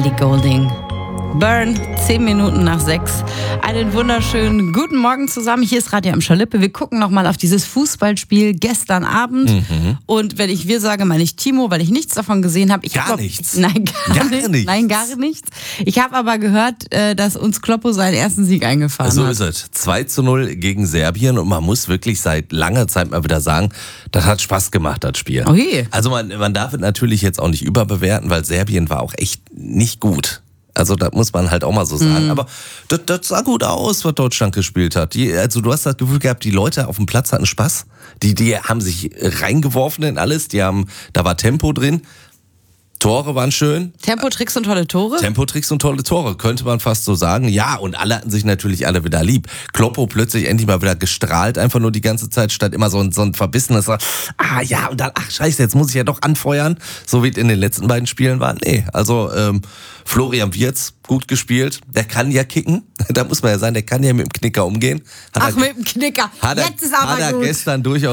Ellie Goulding. Burn, 10 Minuten nach 6. Einen wunderschönen guten Morgen zusammen. Hier ist Radio am Schalippe. Wir gucken nochmal auf dieses Fußballspiel gestern Abend. Und wenn ich wir sage, meine ich Timo, weil ich nichts davon gesehen habe. Gar nichts? Nein, gar nichts. Nein, gar nichts. Ich habe aber gehört, dass uns Kloppo seinen ersten Sieg eingefahren hat. So ist es. 2:0 gegen Serbien. Und man muss wirklich seit langer Zeit mal wieder sagen, das hat Spaß gemacht, das Spiel. Oh je. Also man darf es natürlich jetzt auch nicht überbewerten, weil Serbien war auch echt nicht gut. Also das muss man halt auch mal so sagen. Aber das sah gut aus, was Deutschland gespielt hat. Also du hast das Gefühl gehabt, die Leute auf dem Platz hatten Spaß. Die haben sich reingeworfen in alles. Da war Tempo drin. Tore waren schön. Tempotricks und tolle Tore? Tempotricks und tolle Tore, könnte man fast so sagen. Ja, und alle hatten sich natürlich alle wieder lieb. Kloppo plötzlich endlich mal wieder gestrahlt, einfach nur die ganze Zeit, statt immer so ein verbissenes, und dann, scheiße, jetzt muss ich ja doch anfeuern, so wie es in den letzten beiden Spielen war. Nee, also Florian Wirtz, gut gespielt. Der kann ja kicken, da muss man ja sagen, der kann ja mit dem Knicker umgehen. Mit dem Knicker, jetzt ist aber gut. Hat er gestern durchaus